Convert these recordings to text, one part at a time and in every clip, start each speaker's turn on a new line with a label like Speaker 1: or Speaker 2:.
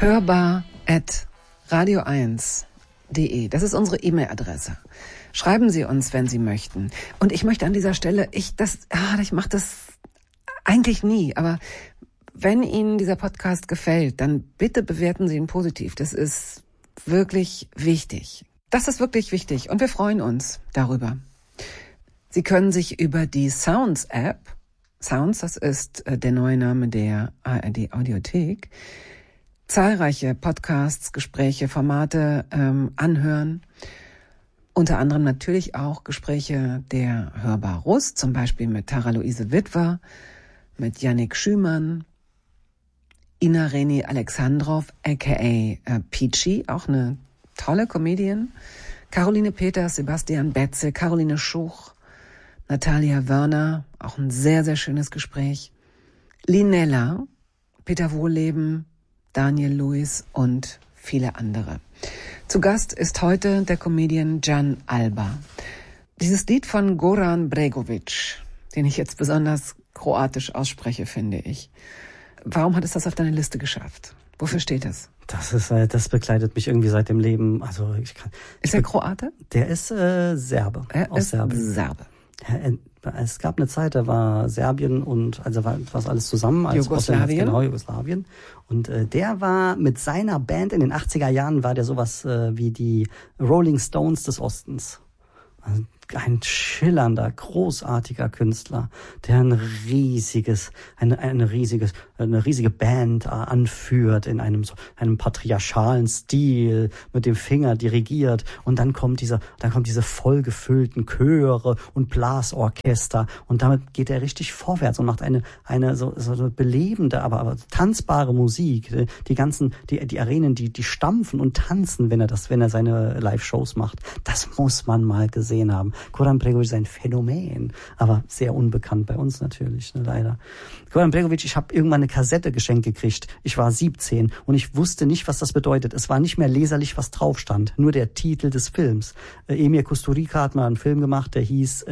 Speaker 1: hörbar@radio1.de. Das ist unsere E-Mail-Adresse. Schreiben Sie uns, wenn Sie möchten. Und ich möchte an dieser Stelle, ich mache das eigentlich nie, aber wenn Ihnen dieser Podcast gefällt, dann bitte bewerten Sie ihn positiv. Das ist wirklich wichtig. Das ist wirklich wichtig und wir freuen uns darüber. Sie können sich über die Sounds-App, Sounds, das ist der neue Name der ARD-Audiothek, zahlreiche Podcasts, Gespräche, Formate anhören. Unter anderem natürlich auch Gespräche der Hörbar Rust, zum Beispiel mit Tara-Luise Witwer, mit Yannick Schümann, Ina Reni Alexandrov, a.k.a. Peachy, auch eine tolle Comedian, Caroline Peters, Sebastian Betze, Caroline Schuch, Natalia Wörner, auch ein sehr, sehr schönes Gespräch, Linella, Peter Wohlleben, Daniel Lewis und viele andere. Zu Gast ist heute der Comedian Jan Alba. Dieses Lied von Goran Bregović, den ich jetzt besonders kroatisch ausspreche, finde ich. Warum hat es das auf deine Liste geschafft? Wofür steht es?
Speaker 2: Das begleitet mich irgendwie seit dem Leben. Also
Speaker 1: ist er Kroate?
Speaker 2: Der ist Serbe.
Speaker 1: Aus Serbien. Serbe.
Speaker 2: Es gab eine Zeit, da war Serbien und also war alles zusammen. Als
Speaker 1: Jugoslawien.
Speaker 2: Genau, Jugoslawien. Und der war mit seiner Band in den 80er Jahren, war der sowas wie die Rolling Stones des Ostens. Also ein schillernder, großartiger Künstler, der eine riesige Band anführt in einem patriarchalen Stil, mit dem Finger dirigiert, und dann kommt diese vollgefüllten Chöre und Blasorchester, und damit geht er richtig vorwärts und macht eine so eine belebende, aber tanzbare Musik. Die Arenen, die stampfen und tanzen, wenn er seine Live-Shows macht. Das muss man mal gesehen haben. Goran Bregović ist ein Phänomen, aber sehr unbekannt bei uns natürlich, leider. Goran Bregović, ich habe irgendwann eine Kassette geschenkt gekriegt. Ich war 17 und ich wusste nicht, was das bedeutet. Es war nicht mehr leserlich, was drauf stand, nur der Titel des Films. Emir Kusturica hat mal einen Film gemacht, der hieß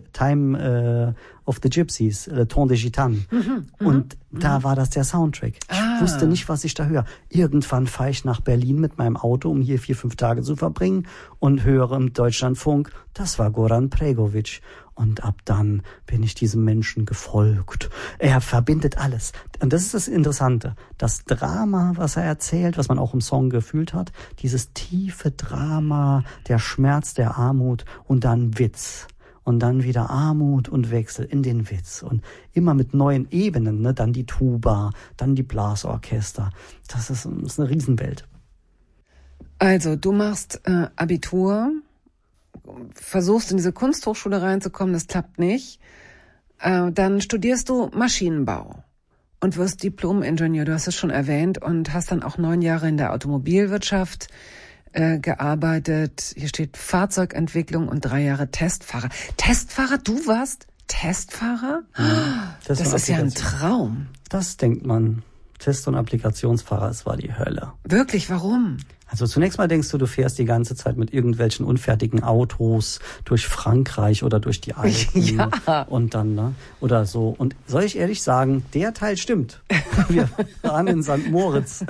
Speaker 2: Time of the Gypsies, Le Temps des Gitanes. Und da war das der Soundtrack. Ich wusste nicht, was ich da höre. Irgendwann fahre ich nach Berlin mit meinem Auto, um hier 4-5 Tage zu verbringen, und höre im Deutschlandfunk, das war Goran Bregović. Und ab dann bin ich diesem Menschen gefolgt. Er verbindet alles. Und das ist das Interessante. Das Drama, was er erzählt, was man auch im Song gefühlt hat, dieses tiefe Drama, der Schmerz, der Armut und dann Witz. Und dann wieder Armut und Wechsel in den Witz. Und immer mit neuen Ebenen, dann die Tuba, dann die Blasorchester. Das ist eine Riesenwelt.
Speaker 1: Also, du machst Abitur, versuchst in diese Kunsthochschule reinzukommen, das klappt nicht. Dann studierst du Maschinenbau und wirst Diplom-Ingenieur, du hast es schon erwähnt, und hast dann auch 9 Jahre in der Automobilwirtschaft gearbeitet. Hier steht Fahrzeugentwicklung und 3 Jahre Testfahrer. Testfahrer? Du warst Testfahrer? Das ist ja ein Traum.
Speaker 2: Das denkt man. Test- und Applikationsfahrer, es war die Hölle.
Speaker 1: Wirklich? Warum?
Speaker 2: Also zunächst mal denkst du fährst die ganze Zeit mit irgendwelchen unfertigen Autos durch Frankreich oder durch die Alpen.
Speaker 1: Ja.
Speaker 2: Und dann, oder so. Und soll ich ehrlich sagen, der Teil stimmt. Wir waren in St. Moritz.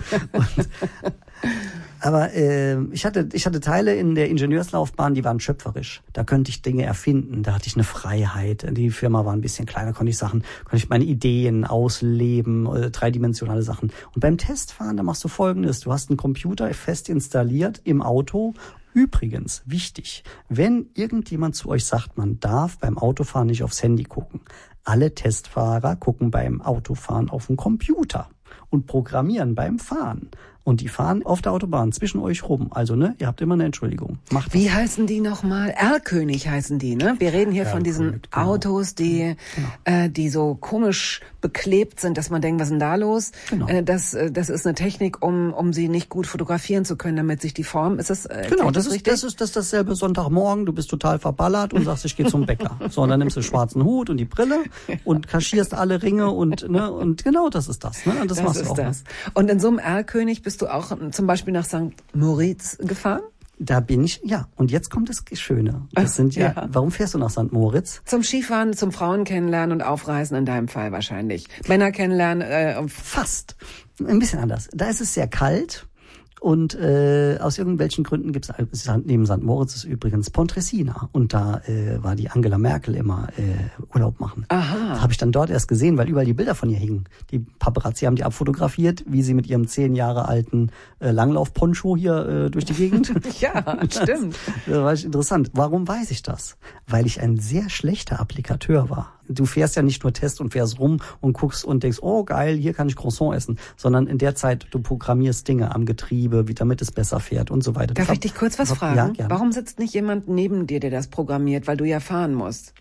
Speaker 2: Aber ich hatte Teile in der Ingenieurslaufbahn, die waren schöpferisch. Da könnte ich Dinge erfinden, da hatte ich eine Freiheit. Die Firma war ein bisschen kleiner, konnte ich meine Ideen ausleben, dreidimensionale Sachen. Und beim Testfahren, da machst du Folgendes: Du hast einen Computer fest installiert im Auto. Übrigens, wichtig, wenn irgendjemand zu euch sagt, man darf beim Autofahren nicht aufs Handy gucken. Alle Testfahrer gucken beim Autofahren auf den Computer und programmieren beim Fahren. Und die fahren auf der Autobahn zwischen euch rum. Also, ihr habt immer eine Entschuldigung. Macht das.
Speaker 1: Wie heißen die nochmal? Erlkönig heißen die, ne? Wir reden hier von diesen Autos, die so komisch beklebt sind, dass man denkt, was ist denn da los?
Speaker 2: Genau.
Speaker 1: Das ist eine Technik, um sie nicht gut fotografieren zu können, damit sich die Form, ist das
Speaker 2: genau, das ist dasselbe Sonntagmorgen, du bist total verballert und sagst, ich gehe zum Bäcker. So, und dann nimmst du den schwarzen Hut und die Brille und kaschierst alle Ringe und genau das ist das, ne? Und das machst du auch. Das.
Speaker 1: Und in so einem Erlkönig bist du auch zum Beispiel nach St. Moritz gefahren?
Speaker 2: Da bin ich, ja. Und jetzt kommt das Schöne. Das sind warum fährst du nach St. Moritz?
Speaker 1: Zum Skifahren, zum Frauen kennenlernen und aufreisen in deinem Fall wahrscheinlich. Männer kennenlernen,
Speaker 2: fast. Ein bisschen anders. Da ist es sehr kalt. Und aus irgendwelchen Gründen gibt es neben St. Moritz ist übrigens Pontresina. Und da war die Angela Merkel immer Urlaub machen.
Speaker 1: Aha.
Speaker 2: Das habe ich dann dort erst gesehen, weil überall die Bilder von ihr hingen. Die Paparazzi haben die abfotografiert, wie sie mit ihrem 10 Jahre alten Langlauf-Poncho hier durch die Gegend.
Speaker 1: Ja, stimmt.
Speaker 2: Das war interessant. Warum weiß ich das? Weil ich ein sehr schlechter Applikateur war. Du fährst ja nicht nur Test und fährst rum und guckst und denkst, oh geil, hier kann ich Croissant essen, sondern in der Zeit, du programmierst Dinge am Getriebe, wie damit es besser fährt und so weiter.
Speaker 1: Darf ich dich kurz was fragen?
Speaker 2: Ja, gerne.
Speaker 1: Warum sitzt nicht jemand neben dir, der das programmiert, weil du ja fahren musst?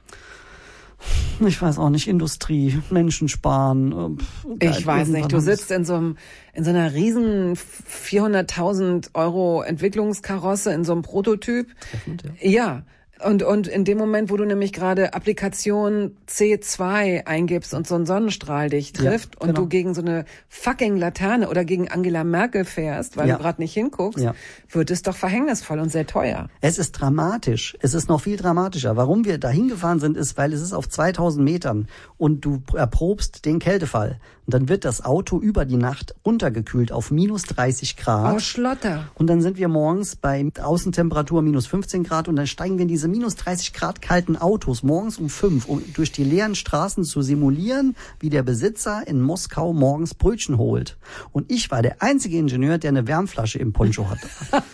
Speaker 2: Ich weiß auch nicht, Industrie, Menschen sparen.
Speaker 1: Ich weiß nicht, du sitzt in so einer riesen 400.000 € Entwicklungskarosse, in so einem Prototyp.
Speaker 2: Treffend, ja.
Speaker 1: Ja. Und in dem Moment, wo du nämlich gerade Applikation C2 eingibst und so ein Sonnenstrahl dich trifft und du gegen so eine fucking Laterne oder gegen Angela Merkel fährst, weil du gerade nicht hinguckst, wird es doch verhängnisvoll und sehr teuer.
Speaker 2: Es ist dramatisch. Es ist noch viel dramatischer. Warum wir da hingefahren sind, ist, weil es ist auf 2000 Metern und du erprobst den Kältefall. Und dann wird das Auto über die Nacht runtergekühlt auf minus 30 Grad.
Speaker 1: Oh, Schlotter.
Speaker 2: Und dann sind wir morgens bei Außentemperatur minus 15 Grad und dann steigen wir in diese minus 30 Grad kalten Autos morgens um 5, um durch die leeren Straßen zu simulieren, wie der Besitzer in Moskau morgens Brötchen holt. Und ich war der einzige Ingenieur, der eine Wärmflasche im Poncho hatte.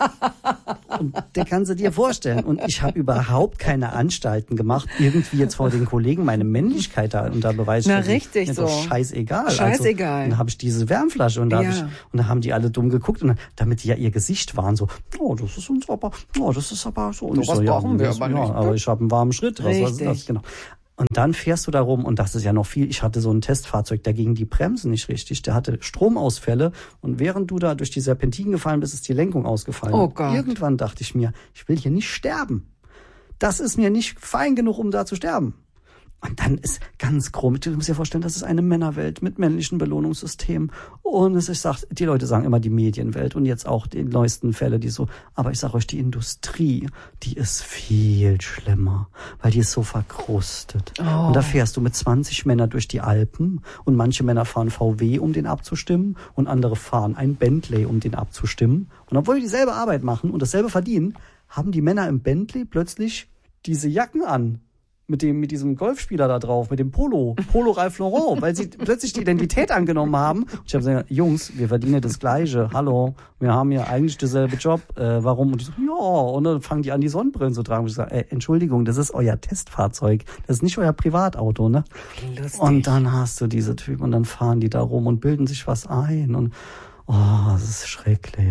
Speaker 2: Und der kannst du dir vorstellen. Und ich habe überhaupt keine Anstalten gemacht, irgendwie jetzt vor den Kollegen meine Männlichkeit da unter Beweis zu stellen.
Speaker 1: Na richtig, so.
Speaker 2: Scheißegal.
Speaker 1: Scheißegal.
Speaker 2: Also, dann habe ich diese Wärmflasche und da haben die alle dumm geguckt und damit die ja ihr Gesicht waren so, oh, das ist uns aber, oh, das ist aber so. Und
Speaker 1: so was brauchen wir aber nicht.
Speaker 2: Ja, aber ich habe einen warmen Schritt.
Speaker 1: Richtig.
Speaker 2: Was ist das? Genau. Und dann fährst du da rum und das ist ja noch viel. Ich hatte so ein Testfahrzeug, da gingen die Bremsen nicht richtig. Der hatte Stromausfälle und während du da durch die Serpentinen gefallen bist, ist die Lenkung ausgefallen.
Speaker 1: Oh Gott.
Speaker 2: Irgendwann dachte ich mir, ich will hier nicht sterben. Das ist mir nicht fein genug, um da zu sterben. Und dann ist ganz grob, du musst dir vorstellen, das ist eine Männerwelt mit männlichen Belohnungssystemen. Und ich sag, die Leute sagen immer die Medienwelt und jetzt auch die neuesten Fälle, die so, aber ich sag euch, die Industrie, die ist viel schlimmer, weil die ist so verkrustet. Oh. Und da fährst du mit 20 Männern durch die Alpen und manche Männer fahren VW, um den abzustimmen und andere fahren ein Bentley, um den abzustimmen. Und obwohl die dieselbe Arbeit machen und dasselbe verdienen, haben die Männer im Bentley plötzlich diese Jacken an. Mit diesem Golfspieler da drauf, mit dem Polo Ralph Lauren, weil sie plötzlich die Identität angenommen haben. Und ich habe gesagt, Jungs, wir verdienen das Gleiche. Hallo, wir haben hier eigentlich derselbe Job. Warum? Und die so, ja. Und dann fangen die an, die Sonnenbrillen zu tragen. Und ich sage, Entschuldigung, das ist euer Testfahrzeug. Das ist nicht euer Privatauto, ne?
Speaker 1: Lustig.
Speaker 2: Und dann hast du diese Typen und dann fahren die da rum und bilden sich was ein. Und das ist schrecklich.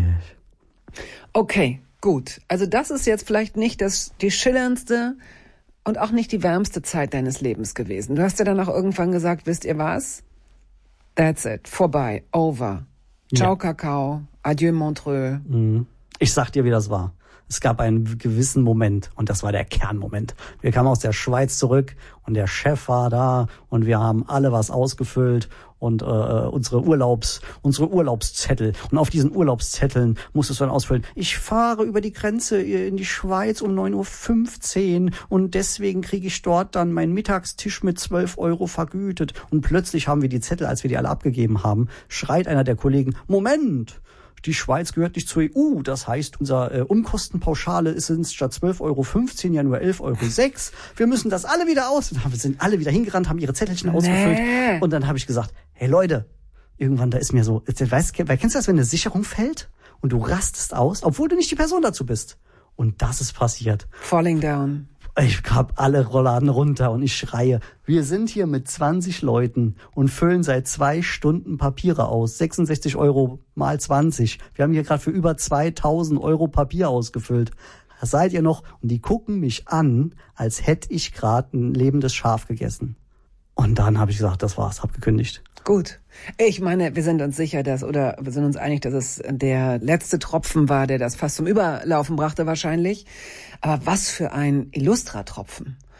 Speaker 1: Okay, gut. Also das ist jetzt vielleicht nicht die schillerndste und auch nicht die wärmste Zeit deines Lebens gewesen. Du hast ja dann auch irgendwann gesagt, wisst ihr was? That's it. Vorbei. Over. Ciao, Kakao. Adieu, Montreux.
Speaker 2: Ich sag dir, wie das war. Es gab einen gewissen Moment und das war der Kernmoment. Wir kamen aus der Schweiz zurück und der Chef war da und wir haben alle was ausgefüllt und unsere Urlaubszettel. Und auf diesen Urlaubszetteln musstest du dann ausfüllen, ich fahre über die Grenze in die Schweiz um 9:15 Uhr und deswegen kriege ich dort dann meinen Mittagstisch mit 12 € vergütet. Und plötzlich haben wir die Zettel, als wir die alle abgegeben haben, schreit einer der Kollegen, Moment! Die Schweiz gehört nicht zur EU. Das heißt, unser Umkostenpauschale sind statt 12,15 € ja nur 11,06 €. Wir müssen das alle wieder aus. Und wir sind alle wieder hingerannt, haben ihre Zettelchen ausgefüllt. Und dann habe ich gesagt, hey Leute, irgendwann da ist mir so, kennst du das, wenn eine Sicherung fällt und du rastest aus, obwohl du nicht die Person dazu bist? Und das ist passiert.
Speaker 1: Falling down.
Speaker 2: Ich hab alle Rollladen runter und ich schreie, wir sind hier mit 20 Leuten und füllen seit 2 Stunden Papiere aus. 66 € mal 20. Wir haben hier gerade für über 2.000 € Papier ausgefüllt. Da seid ihr noch? Und die gucken mich an, als hätte ich gerade ein lebendes Schaf gegessen. Und dann habe ich gesagt, das war's, hab gekündigt.
Speaker 1: Gut. Ich meine, wir sind uns sicher, wir sind uns einig, dass es der letzte Tropfen war, der das fast zum Überlaufen brachte wahrscheinlich. Aber was für ein Illustra-Tropfen.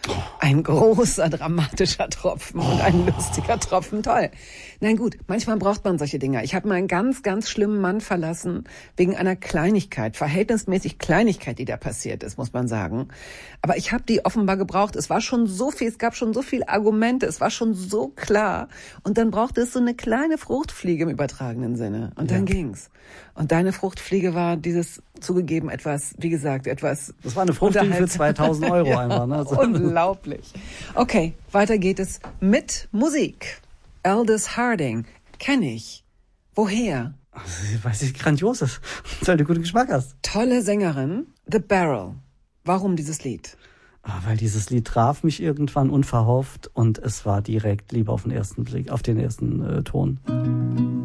Speaker 1: Ein großer, dramatischer Tropfen und ein lustiger Tropfen, toll. Nein gut, manchmal braucht man solche Dinge. Ich habe mal einen ganz, ganz schlimmen Mann verlassen wegen einer Kleinigkeit, verhältnismäßig Kleinigkeit, die da passiert ist, muss man sagen. Aber ich habe die offenbar gebraucht. Es war schon so viel, es gab schon so viele Argumente, es war schon so klar. Und dann brauchte es so eine kleine Fruchtfliege im übertragenen Sinne. Und dann ging's. Und deine Fruchtfliege war dieses zugegeben etwas, wie gesagt, etwas...
Speaker 2: Das war eine Fruchtfliege für 2.000 Euro
Speaker 1: ja,
Speaker 2: einfach. Ne? Also
Speaker 1: unglaublich. Okay, weiter geht es mit Musik. Aldous Harding, kenne ich. Woher?
Speaker 2: Weil sie grandios ist, weil du guten Geschmack hast.
Speaker 1: Tolle Sängerin, The Barrel. Warum dieses Lied?
Speaker 2: Weil dieses Lied traf mich irgendwann unverhofft und es war direkt Liebe auf den ersten Blick, auf den ersten Ton.